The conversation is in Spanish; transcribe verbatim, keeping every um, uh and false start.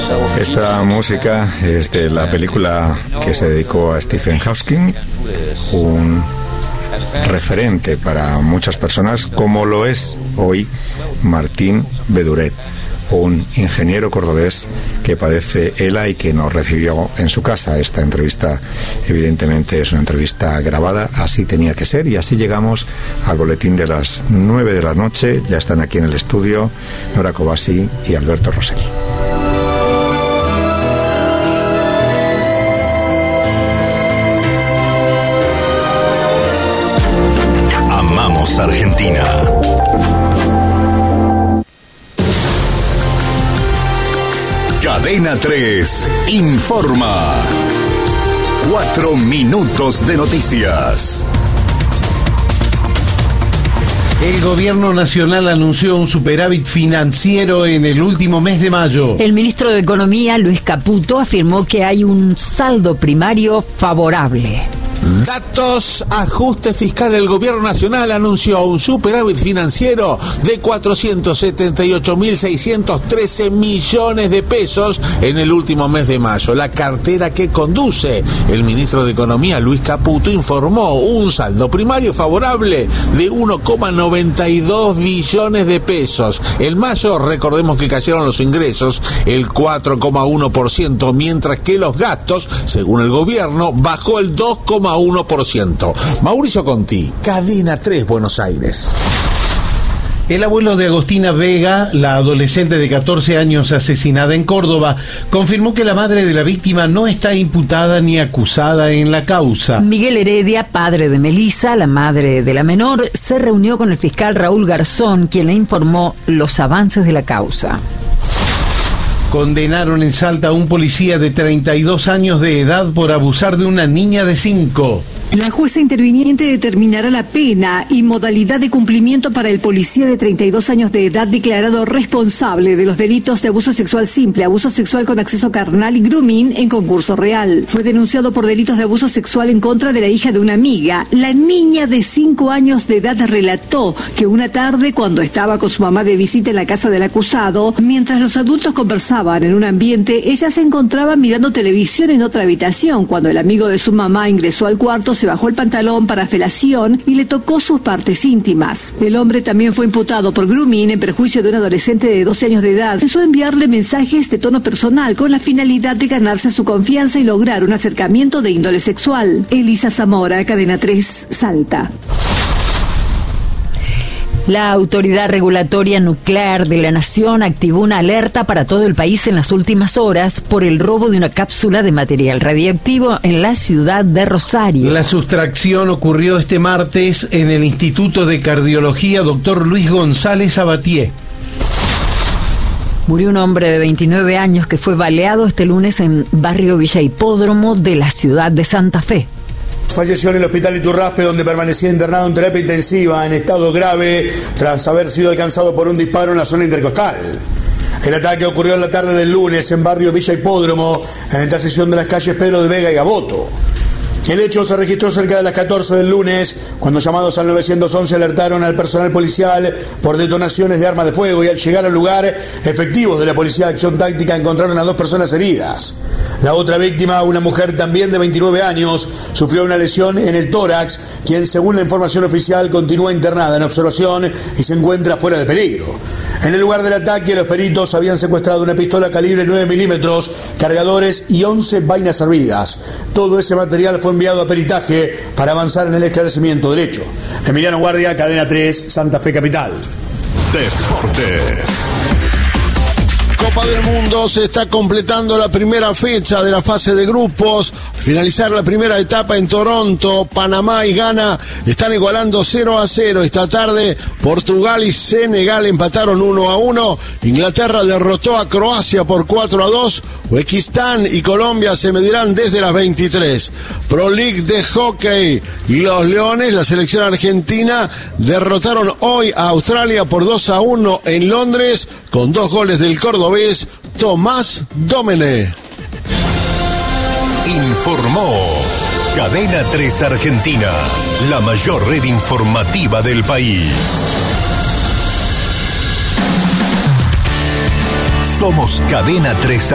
Esta música es de la película que se dedicó a Stephen Hawking, un referente para muchas personas, como lo es hoy Martín Beduret, un ingeniero cordobés que padece ELA y que nos recibió en su casa. Esta entrevista evidentemente es una entrevista grabada, así tenía que ser, y así llegamos al boletín de las nueve de la noche. Ya están aquí en el estudio Nora Cobasi y Alberto Rosell. Amamos Argentina. Cadena tres informa. Cuatro minutos de noticias. El gobierno nacional anunció un superávit financiero en el último mes de mayo. El ministro de Economía, Luis Caputo, afirmó que hay un saldo primario favorable. Datos, ajuste fiscal. El gobierno nacional anunció un superávit financiero de cuatrocientos setenta y ocho mil seiscientos trece millones de pesos en el último mes de mayo. La cartera que conduce el ministro de Economía, Luis Caputo, informó un saldo primario favorable de uno coma noventa y dos billones de pesos. En mayo, recordemos que cayeron los ingresos el cuatro coma uno por ciento, mientras que los gastos, según el gobierno, bajó el dos coma uno por ciento. Mauricio Conti, Cadena tres, Buenos Aires. El abuelo de Agostina Vega, la adolescente de catorce años asesinada en Córdoba, confirmó que la madre de la víctima no está imputada ni acusada en la causa. Miguel Heredia, padre de Melissa, la madre de la menor, se reunió con el fiscal Raúl Garzón, quien le informó los avances de la causa. Condenaron en Salta a un policía de treinta y dos años de edad por abusar de una niña de cinco. La jueza interviniente determinará la pena y modalidad de cumplimiento para el policía de treinta y dos años de edad declarado responsable de los delitos de abuso sexual simple, abuso sexual con acceso carnal y grooming en concurso real. Fue denunciado por delitos de abuso sexual en contra de la hija de una amiga. La niña de cinco años de edad relató que una tarde, cuando estaba con su mamá de visita en la casa del acusado, mientras los adultos conversaban en un ambiente, ella se encontraba mirando televisión en otra habitación. Cuando el amigo de su mamá ingresó al cuarto, se bajó el pantalón para felación y le tocó sus partes íntimas. El hombre también fue imputado por grooming en perjuicio de un adolescente de doce años de edad. Empezó a enviarle mensajes de tono personal con la finalidad de ganarse su confianza y lograr un acercamiento de índole sexual. Elisa Zamora, Cadena tres, Salta. La Autoridad Regulatoria Nuclear de la Nación activó una alerta para todo el país en las últimas horas por el robo de una cápsula de material radiactivo en la ciudad de Rosario. La sustracción ocurrió este martes en el Instituto de Cardiología doctor Luis González Abatié. Murió un hombre de veintinueve años que fue baleado este lunes en barrio Villa Hipódromo de la ciudad de Santa Fe. Falleció en el hospital Iturraspe, donde permanecía internado en terapia intensiva en estado grave tras haber sido alcanzado por un disparo en la zona intercostal. El ataque ocurrió en la tarde del lunes en barrio Villa Hipódromo, en la intersección de las calles Pedro de Vega y Gaboto. El hecho se registró cerca de las catorce del lunes, cuando llamados al nueve once alertaron al personal policial por detonaciones de armas de fuego, y al llegar al lugar, efectivos de la Policía de Acción Táctica encontraron a dos personas heridas. La otra víctima, una mujer también de veintinueve años, sufrió una lesión en el tórax, quien, según la información oficial, continúa internada en observación y se encuentra fuera de peligro. En el lugar del ataque, los peritos habían secuestrado una pistola calibre nueve milímetros, cargadores y once vainas servidas. Todo ese material fue enviado a peritaje para avanzar en el esclarecimiento del hecho. Emiliano Guardia, Cadena tres, Santa Fe Capital. Deportes. Copa del Mundo, se está completando la primera fecha de la fase de grupos. Al finalizar la primera etapa en Toronto, Panamá y Ghana están igualando cero a cero. Esta tarde Portugal y Senegal empataron uno a uno. Inglaterra derrotó a Croacia por cuatro a dos. Uzbekistán y Colombia se medirán desde las veintitrés. Pro League de hockey y los Leones, la selección argentina, derrotaron hoy a Australia por dos a uno en Londres, con dos goles del cordobés Tomás Domene. Informó Cadena tres Argentina, la mayor red informativa del país. Somos Cadena tres